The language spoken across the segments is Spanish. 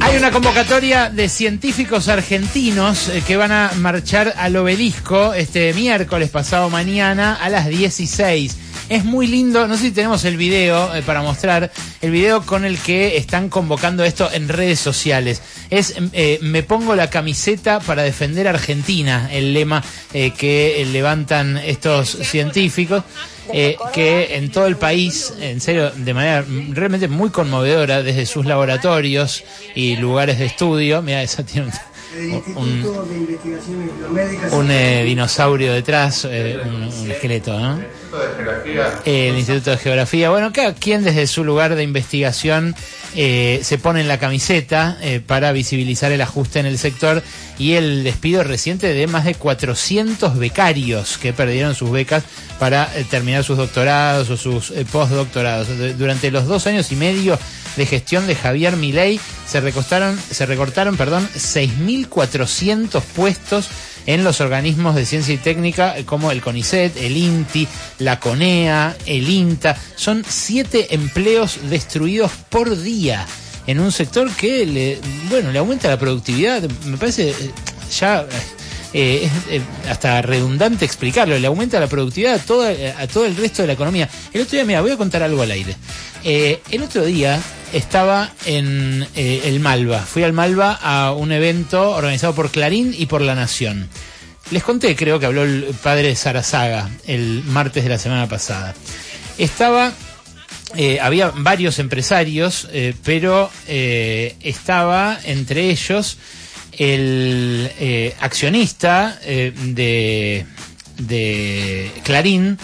Hay una convocatoria de científicos argentinos que van a marchar al Obelisco este miércoles pasado mañana a las 16. Es muy lindo, no sé si tenemos el video para mostrar, el video con el que están convocando esto en redes sociales. Es me pongo la camiseta para defender a Argentina, el lema que levantan estos científicos. Que en todo el país, en serio, de manera realmente muy conmovedora, desde sus laboratorios y lugares de estudio, mira, esa tiene un dinosaurio detrás, un esqueleto, ¿no? El Instituto de Geografía. Bueno, cada quien desde su lugar de investigación se pone en la camiseta para visibilizar el ajuste en el sector y el despido reciente de más de 400 becarios que perdieron sus becas para terminar sus doctorados o sus postdoctorados. Durante los 2 años y medio de gestión de Javier Milei se recortaron 6.400 puestos en los organismos de ciencia y técnica como el CONICET, el INTI, la CONEA, el INTA. Son 7 empleos destruidos por día en un sector que le aumenta la productividad. Me parece ya es hasta redundante explicarlo. Le aumenta la productividad a todo el resto de la economía. El otro día, mira, voy a contar algo al aire. El otro día estaba en el Malva. Fui al Malva a un evento organizado por Clarín y por La Nación. Les conté, creo que habló el padre Sarazaga el martes de la semana pasada. Había varios empresarios, pero estaba entre ellos el accionista de Clarín.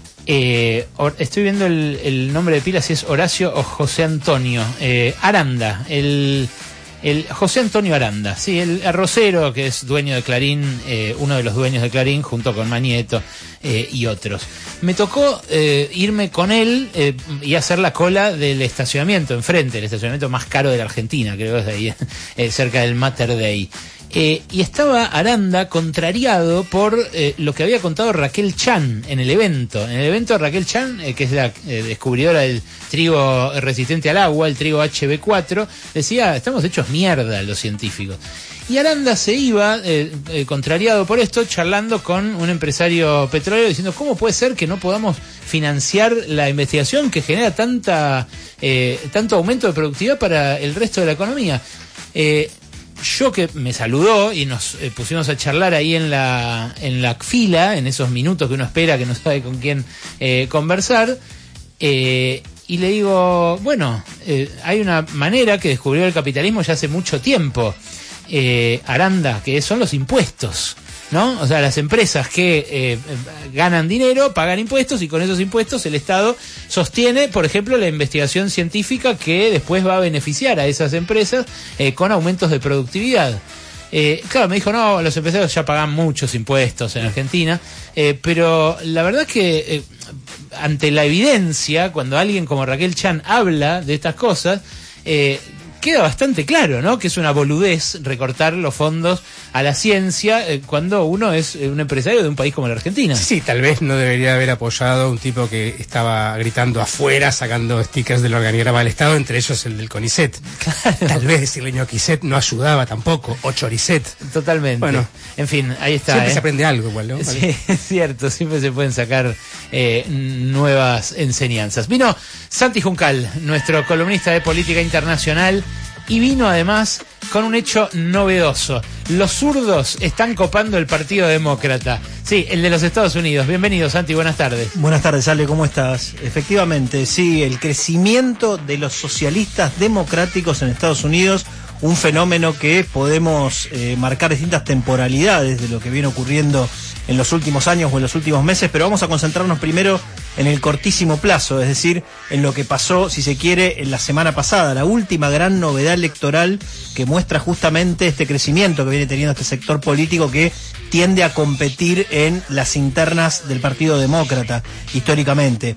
Estoy viendo el nombre de pila, si es Horacio o José Antonio Aranda, el José Antonio Aranda, sí, el arrocero que es dueño de Clarín, uno de los dueños de Clarín junto con Manieto y otros. Me tocó irme con él y hacer la cola del estacionamiento enfrente, el estacionamiento más caro de la Argentina, creo que es de ahí, cerca del Mater Dei. Y estaba Aranda contrariado por lo que había contado Raquel Chan en el evento. En el evento de Raquel Chan, que es la descubridora del trigo resistente al agua, el trigo HB4, decía, estamos hechos mierda los científicos. Y Aranda se iba, contrariado por esto, charlando con un empresario petrolero, diciendo, ¿cómo puede ser que no podamos financiar la investigación que genera tanto aumento de productividad para el resto de la economía? Yo que me saludó y nos pusimos a charlar ahí en la fila, en esos minutos que uno espera, que no sabe con quién conversar, y le digo, hay una manera que descubrió el capitalismo ya hace mucho tiempo, Aranda, que son los impuestos, ¿no? O sea, las empresas que ganan dinero, pagan impuestos y con esos impuestos el Estado sostiene, por ejemplo, la investigación científica que después va a beneficiar a esas empresas con aumentos de productividad. Claro, me dijo, no, los empresarios ya pagan muchos impuestos en Argentina, pero la verdad es que ante la evidencia, cuando alguien como Raquel Chan habla de estas cosas, queda bastante claro, ¿no? Que es una boludez recortar los fondos a la ciencia cuando uno es un empresario de un país como la Argentina. Sí, tal vez no debería haber apoyado a un tipo que estaba gritando afuera, sacando stickers del organigrama del Estado, entre ellos el del CONICET. Claro. Tal vez decirle ñoquicet no ayudaba tampoco, o choricet. Totalmente. Bueno, en fin, ahí está. Siempre se aprende algo igual, ¿no? Sí, es cierto, siempre se pueden sacar nuevas enseñanzas. Vino Santi Juncal, nuestro columnista de política internacional, y vino además con un hecho novedoso. Los zurdos están copando el Partido Demócrata. Sí, el de los Estados Unidos. Bienvenido, Santi, buenas tardes. Buenas tardes, Ale, ¿cómo estás? Efectivamente, sí, el crecimiento de los socialistas democráticos en Estados Unidos, un fenómeno que podemos marcar distintas temporalidades de lo que viene ocurriendo en los últimos años o en los últimos meses, pero vamos a concentrarnos primero en el cortísimo plazo, es decir, en lo que pasó, si se quiere, en la semana pasada, la última gran novedad electoral que muestra justamente este crecimiento que viene teniendo este sector político que tiende a competir en las internas del Partido Demócrata, históricamente.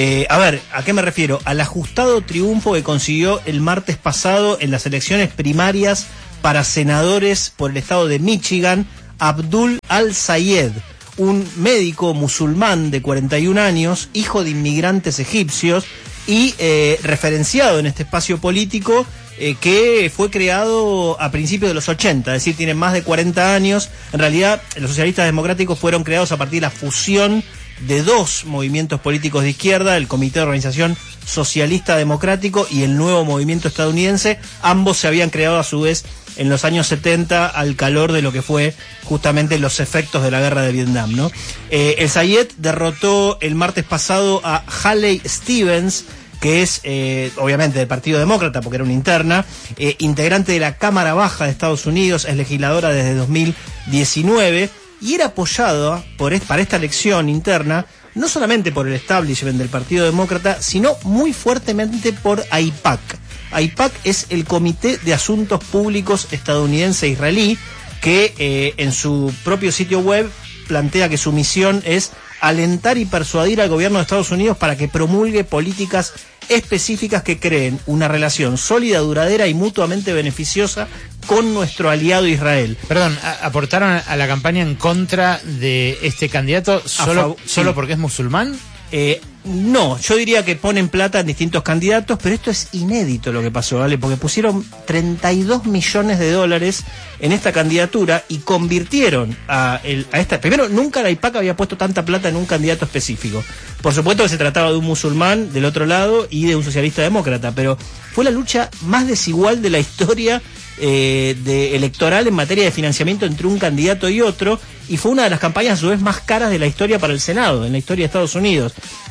¿A qué me refiero? Al ajustado triunfo que consiguió el martes pasado en las elecciones primarias para senadores por el estado de Michigan, Abdul al-Sayed, un médico musulmán de 41 años, hijo de inmigrantes egipcios y referenciado en este espacio político que fue creado a principios de los 80, es decir, tiene más de 40 años. En realidad, los socialistas democráticos fueron creados a partir de la fusión de dos movimientos políticos de izquierda, el Comité de Organización Socialista Democrático y el Nuevo Movimiento Estadounidense. Ambos se habían creado a su vez en los años 70 al calor de lo que fue justamente los efectos de la guerra de Vietnam, ¿no? El Zayed derrotó el martes pasado a Haley Stevens, que es obviamente del Partido Demócrata, porque era una interna, integrante de la Cámara Baja de Estados Unidos, es legisladora desde 2019, y era apoyada para esta elección interna, no solamente por el establishment del Partido Demócrata, sino muy fuertemente por AIPAC. AIPAC es el Comité de Asuntos Públicos estadounidense-israelí, que en su propio sitio web plantea que su misión es alentar y persuadir al gobierno de Estados Unidos para que promulgue políticas específicas que creen una relación sólida, duradera y mutuamente beneficiosa con nuestro aliado Israel. Perdón, ¿aportaron a la campaña en contra de este candidato solo porque es musulmán? No, yo diría que ponen plata en distintos candidatos, pero esto es inédito lo que pasó, ¿vale? Porque pusieron $32 millones en esta candidatura y convirtieron a esta... Primero, nunca la AIPAC había puesto tanta plata en un candidato específico. Por supuesto que se trataba de un musulmán del otro lado y de un socialista demócrata, pero fue la lucha más desigual de la historia electoral en materia de financiamiento entre un candidato y otro, y fue una de las campañas a su vez más caras de la historia para el Senado, en la historia de Estados Unidos.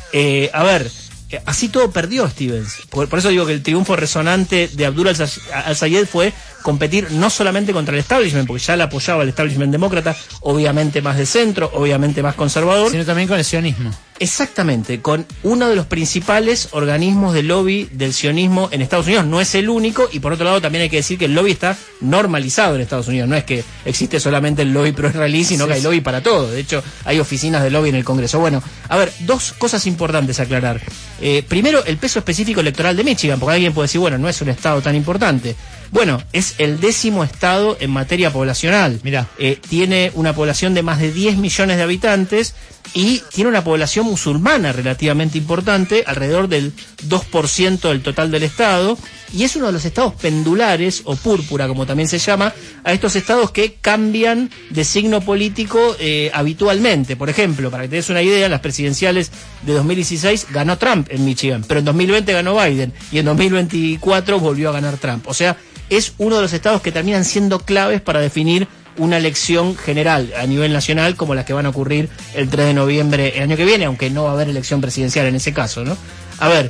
Así todo perdió Stevens. Por eso digo que el triunfo resonante de Abdul al-Zayed fue competir no solamente contra el establishment, porque ya le apoyaba el establishment demócrata, obviamente más de centro, obviamente más conservador, sino también con el sionismo. Exactamente, con uno de los principales organismos de lobby del sionismo en Estados Unidos. No es el único, y por otro lado también hay que decir que el lobby está normalizado en Estados Unidos. No es que existe solamente el lobby pro-israelí, sino que hay lobby para todo. De hecho, hay oficinas de lobby en el Congreso. Bueno, a ver, dos cosas importantes a aclarar. Primero, el peso específico electoral de Michigan, porque alguien puede decir, bueno, no es un estado tan importante. Bueno, es el 10º estado en materia poblacional. Mirá. Tiene una población de más de 10 millones de habitantes y tiene una población musulmana relativamente importante, alrededor del 2% del total del estado, y es uno de los estados pendulares, o púrpura como también se llama, a estos estados que cambian de signo político habitualmente. Por ejemplo, para que te des una idea, en las presidenciales de 2016 ganó Trump en Michigan, pero en 2020 ganó Biden, y en 2024 volvió a ganar Trump. O sea, es uno de los estados que terminan siendo claves para definir una elección general a nivel nacional, como las que van a ocurrir el 3 de noviembre el año que viene, aunque no va a haber elección presidencial en ese caso, ¿no? A ver...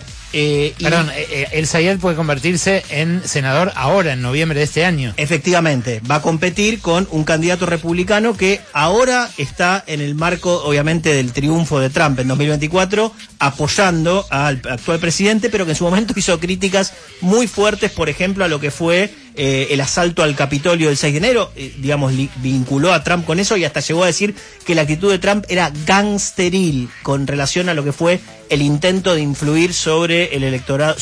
el Zayed puede convertirse en senador ahora, en noviembre de este año. Efectivamente, va a competir con un candidato republicano que ahora está en el marco, obviamente, del triunfo de Trump en 2024, apoyando al actual presidente, pero que en su momento hizo críticas muy fuertes, por ejemplo, a lo que fue el asalto al Capitolio del 6 de enero, vinculó a Trump con eso y hasta llegó a decir que la actitud de Trump era gangsteril con relación a lo que fue el intento de influir sobre el electorado,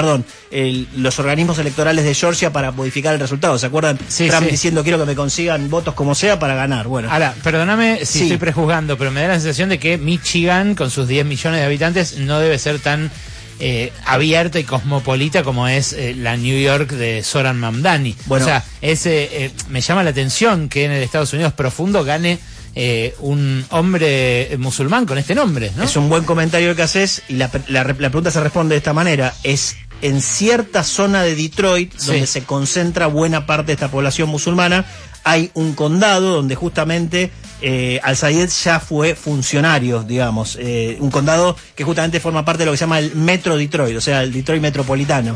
los organismos electorales de Georgia para modificar el resultado. ¿Se acuerdan? Sí, Trump diciendo quiero que me consigan votos como sea para ganar. Bueno. Ahora, perdóname si estoy prejuzgando, pero me da la sensación de que Michigan, con sus 10 millones de habitantes, no debe ser tan abierta y cosmopolita como es la New York de Zohran Mamdani. Bueno, o sea, me llama la atención que en el Estados Unidos profundo gane un hombre musulmán con este nombre, ¿no? Es un buen comentario que haces, y la pregunta se responde de esta manera. Es en cierta zona de Detroit donde se concentra buena parte de esta población musulmana. Hay un condado donde justamente al-Zayed ya fue funcionario, digamos, un condado que justamente forma parte de lo que se llama el Metro Detroit, o sea, el Detroit metropolitano,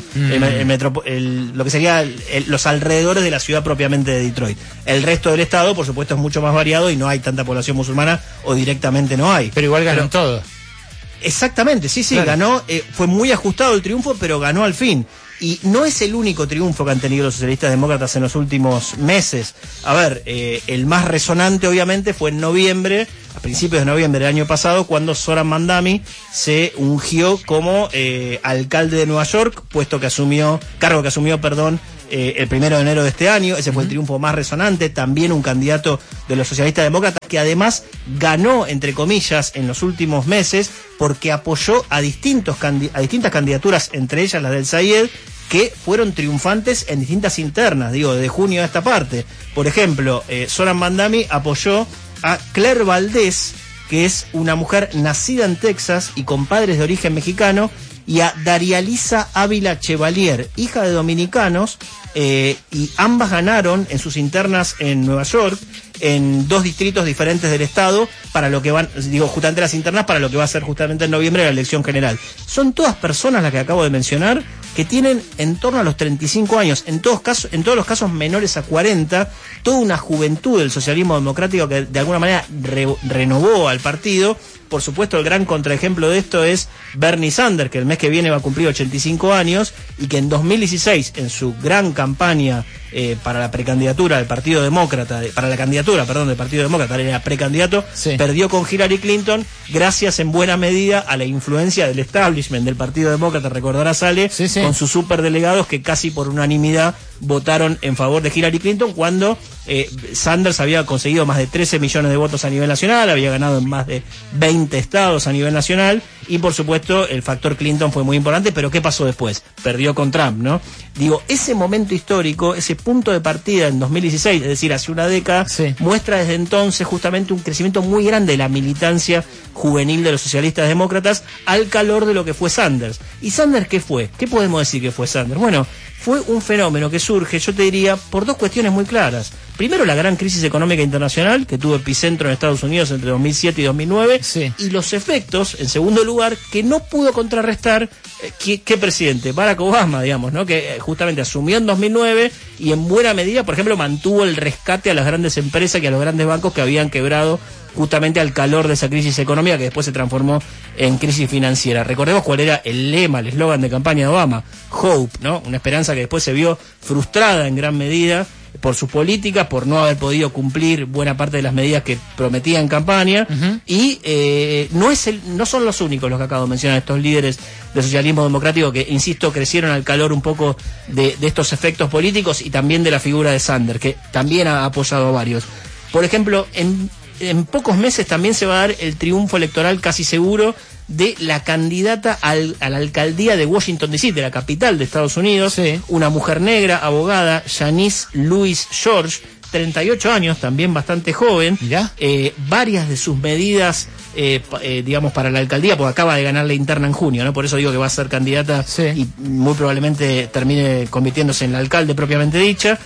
lo que sería los alrededores de la ciudad propiamente de Detroit. El resto del estado, por supuesto, es mucho más variado y no hay tanta población musulmana, o directamente no hay. Pero igual ganó todo. Exactamente, sí, claro. Ganó, fue muy ajustado el triunfo, pero ganó al fin. Y no es el único triunfo que han tenido los socialistas demócratas en los últimos meses. A ver, el más resonante obviamente fue en noviembre, a principios de noviembre del año pasado, cuando Zohran Mamdani se ungió como alcalde de Nueva York, cargo que asumió, el 1 de enero de este año. Ese fue el triunfo más resonante. También un candidato de los socialistas demócratas que además ganó, entre comillas, en los últimos meses porque apoyó a distintas candidaturas, entre ellas las del Zayed, que fueron triunfantes en distintas internas, digo, de junio a esta parte. Por ejemplo, Zoran Mandami apoyó a Claire Valdés, que es una mujer nacida en Texas y con padres de origen mexicano, y a Darialisa Ávila Chevalier, hija de dominicanos, y ambas ganaron en sus internas en Nueva York, en 2 distritos diferentes del estado, para lo que van, digo, justamente las internas, para lo que va a ser justamente en noviembre la elección general. Son todas personas, las que acabo de mencionar, que tienen en torno a los 35 años, en todos los casos menores a 40, toda una juventud del socialismo democrático que de alguna manera renovó al partido. Por supuesto, el gran contraejemplo de esto es Bernie Sanders, que el mes que viene va a cumplir 85 años y que en 2016, en su gran campaña para la precandidatura del Partido Demócrata, del Partido Demócrata, era precandidato, sí, perdió con Hillary Clinton, gracias en buena medida a la influencia del establishment del Partido Demócrata, recordarás, Ale, sí, sí, con sus superdelegados que casi por unanimidad votaron en favor de Hillary Clinton, cuando Sanders había conseguido más de 13 millones de votos a nivel nacional, había ganado en más de 20 estados a nivel nacional, y por supuesto el factor Clinton fue muy importante. Pero ¿qué pasó después? Perdió con Trump, ¿no? Digo, ese momento histórico, ese punto de partida en 2016, es decir, hace una década, sí, muestra desde entonces justamente un crecimiento muy grande de la militancia juvenil de los socialistas demócratas al calor de lo que fue Sanders. ¿Y Sanders qué fue? ¿Qué podemos decir que fue Sanders? Bueno, fue un fenómeno que surge, yo te diría, por 2 cuestiones muy claras. Primero, la gran crisis económica internacional que tuvo epicentro en Estados Unidos entre 2007 y 2009, sí, y los efectos, en segundo lugar, que no pudo contrarrestar ¿qué presidente? Barack Obama, digamos, ¿no? Que justamente asumió en 2009 y en buena medida, por ejemplo, mantuvo el rescate a las grandes empresas y a los grandes bancos que habían quebrado justamente al calor de esa crisis económica que después se transformó en crisis financiera. Recordemos cuál era el lema, el eslogan de campaña de Obama, Hope, ¿no? Una esperanza que después se vio frustrada en gran medida por sus políticas, por no haber podido cumplir buena parte de las medidas que prometía en campaña, y no son los únicos los que acabo de mencionar, estos líderes del socialismo democrático que, insisto, crecieron al calor un poco de estos efectos políticos y también de la figura de Sanders, que también ha apoyado a varios. Por ejemplo, en pocos meses también se va a dar el triunfo electoral casi seguro de la candidata a la alcaldía de Washington D.C., de la capital de Estados Unidos, sí, una mujer negra, abogada, Janice Louis George, 38 años, también bastante joven. Varias de sus medidas, digamos, para la alcaldía, porque acaba de ganar la interna en junio, ¿no? Por eso digo que va a ser candidata, sí, y muy probablemente termine convirtiéndose en la alcalde propiamente dicha.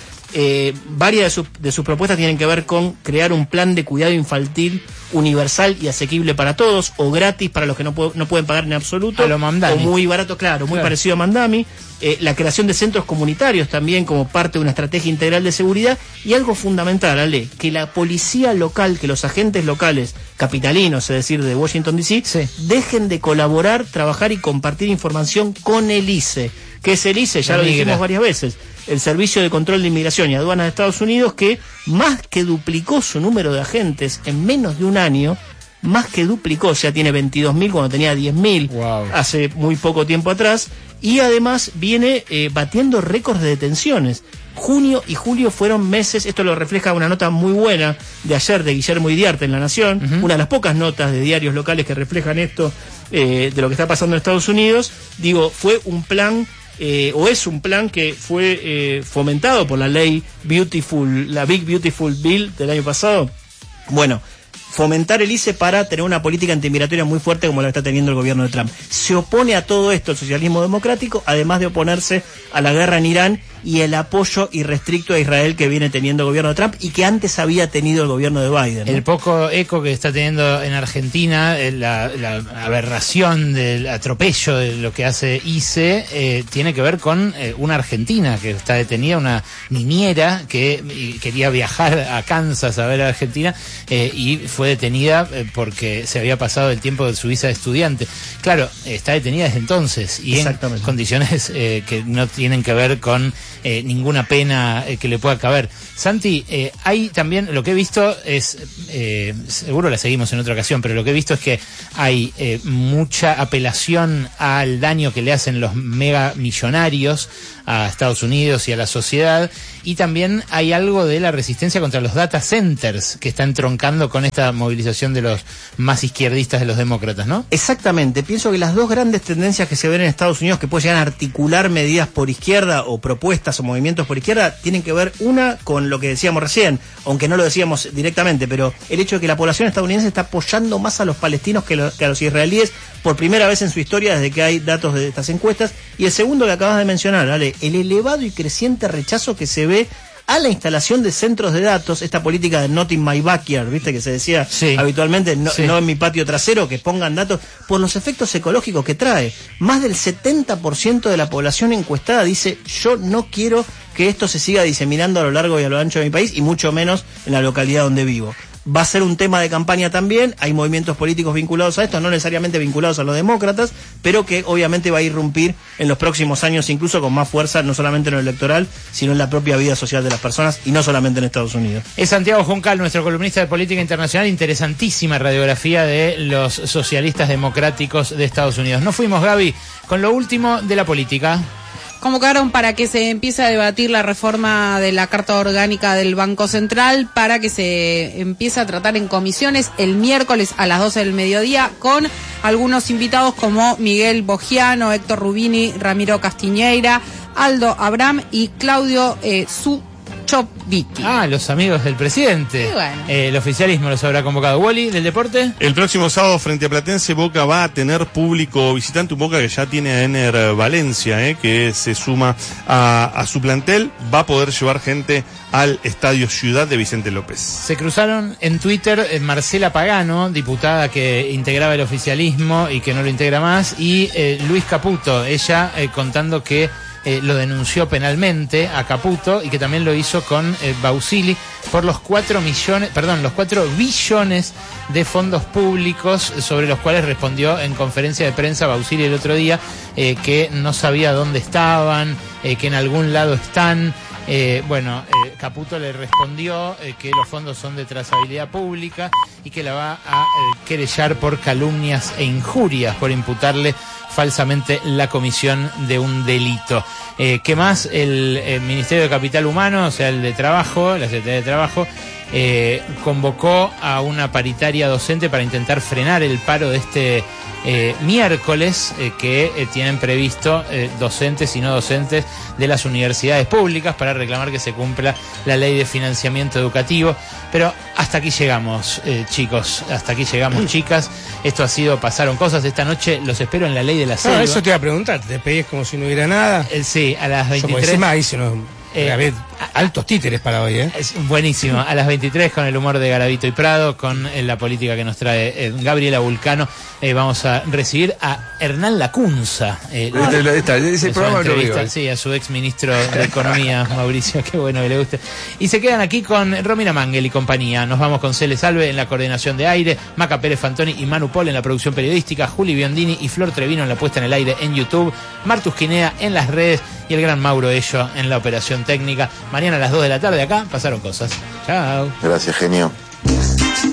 Varias de sus propuestas tienen que ver con crear un plan de cuidado infantil universal y asequible para todos, o gratis para los que no pueden pagar en absoluto, o muy barato, claro, muy parecido a Mandami. La creación de centros comunitarios también como parte de una estrategia integral de seguridad, y algo fundamental, Ale, que la policía local, que los agentes locales capitalinos, es decir, de Washington D.C., sí, dejen de colaborar, trabajar y compartir información con el ICE. ¿Qué es el ICE? Ya lo dijimos varias veces. El Servicio de Control de Inmigración y Aduanas de Estados Unidos, que más que duplicó su número de agentes en menos de un año, más que duplicó, o sea, tiene 22.000 cuando tenía 10.000 hace muy poco tiempo atrás, y además viene batiendo récords de detenciones. Junio y julio fueron meses, esto lo refleja una nota muy buena de ayer de Guillermo Idiarte en La Nación, una de las pocas notas de diarios locales que reflejan esto, de lo que está pasando en Estados Unidos. Digo, fue un plan, o es un plan que fue fomentado por la ley Beautiful, la Big Beautiful Bill del año pasado. Bueno, fomentar el ICE para tener una política antimigratoria muy fuerte como la está teniendo el gobierno de Trump. Se opone a todo esto el socialismo democrático, además de oponerse a la guerra en Irán y el apoyo irrestricto a Israel que viene teniendo el gobierno de Trump y que antes había tenido el gobierno de Biden, ¿no? El poco eco que está teniendo en Argentina, la aberración del atropello de lo que hace ICE, tiene que ver con una argentina que está detenida, una niñera que quería viajar a Kansas a ver a Argentina, y fue detenida porque se había pasado el tiempo de su visa de estudiante. Claro, está detenida desde entonces y en condiciones que no tienen que ver con ninguna pena que le pueda caber. Santi, hay también, lo que he visto es, seguro la seguimos en otra ocasión, pero lo que he visto es que hay mucha apelación al daño que le hacen los mega millonarios a Estados Unidos y a la sociedad, y también hay algo de la resistencia contra los data centers que está entroncando con esta movilización de los más izquierdistas de los demócratas, ¿no? Exactamente, pienso que las dos grandes tendencias que se ven en Estados Unidos que pueden llegar a articular medidas por izquierda o propuestas o movimientos por izquierda tienen que ver una con lo que decíamos recién, aunque no lo decíamos directamente, pero el hecho de que la población estadounidense está apoyando más a los palestinos que a los israelíes por primera vez en su historia desde que hay datos de estas encuestas. Y el segundo que acabas de mencionar, Ale, el elevado y creciente rechazo que se ve a la instalación de centros de datos, esta política de not in my backyard, viste que se decía habitualmente, no en mi patio trasero, que pongan datos, por los efectos ecológicos que trae. Más del 70% de la población encuestada dice, yo no quiero que esto se siga diseminando a lo largo y a lo ancho de mi país, y mucho menos en la localidad donde vivo. Va a ser un tema de campaña también, hay movimientos políticos vinculados a esto, no necesariamente vinculados a los demócratas, pero que obviamente va a irrumpir en los próximos años incluso con más fuerza, no solamente en lo electoral, sino en la propia vida social de las personas, y no solamente en Estados Unidos. Es Santiago Juncal, nuestro columnista de política internacional, interesantísima radiografía de los socialistas democráticos de Estados Unidos. Nos fuimos, Gaby, con lo último de la política. Convocaron para que se empiece a debatir la reforma de la Carta Orgánica del Banco Central, para que se empiece a tratar en comisiones el miércoles a las 12 del mediodía, con algunos invitados como Miguel Bogiano, Héctor Rubini, Ramiro Castiñeira, Aldo Abraham y Claudio Suchovicki. Ah, los amigos del presidente. Sí, bueno. El oficialismo los habrá convocado. Wally, del deporte. El próximo sábado frente a Platense, Boca va a tener público visitante, un Boca que ya tiene a Ener Valencia, que se suma a su plantel, va a poder llevar gente al Estadio Ciudad de Vicente López. Se cruzaron en Twitter Marcela Pagano, diputada que integraba el oficialismo y que no lo integra más, y Luis Caputo, ella contando que lo denunció penalmente a Caputo y que también lo hizo con Bausili por los 4 billones de fondos públicos sobre los cuales respondió en conferencia de prensa Bausili el otro día, que no sabía dónde estaban, que en algún lado están. Caputo le respondió que los fondos son de trazabilidad pública y que la va a querellar por calumnias e injurias, por imputarle falsamente la comisión de un delito. ¿Qué más? El Ministerio de Capital Humano, o sea, el de Trabajo, la Secretaría de Trabajo, convocó a una paritaria docente para intentar frenar el paro de este miércoles que tienen previsto docentes y no docentes de las universidades públicas para reclamar que se cumpla la ley de financiamiento educativo. Pero hasta aquí llegamos, chicos, hasta aquí llegamos, chicas. Esto ha sido Pasaron Cosas. Esta noche los espero en la Ley de la Selva. Eso te iba a preguntar, ¿te despedís como si no hubiera nada? Sí, a las 23. Yo, encima ahí se nos... altos títeres para hoy, Es buenísimo. A las 23 con el humor de Garavito y Prado, con la política que nos trae Gabriela Vulcano, vamos a recibir a Hernán Lacunza. Ese programa lo veo. Sí, a su ex ministro de Economía, Mauricio, qué bueno que le guste. Y se quedan aquí con Romina Mangel y compañía. Nos vamos con Cele Salve en la coordinación de aire, Maca Pérez Fantoni y Manu Pol en la producción periodística, Juli Biondini y Flor Trevino en la puesta en el aire en YouTube, Martus Quinea en las redes y el gran Mauro Ello en la operación técnica. Mañana a las 2 de la tarde acá Pasaron Cosas. Chao. Gracias, genio.